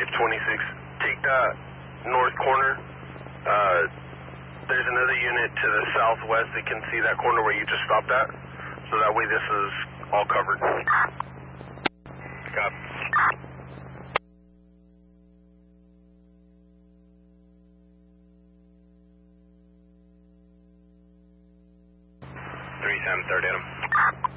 26. Take that north corner. There's another unit to the southwest that can see that corner where you just stopped at. So that way this is all covered. Copy. 3730 at him.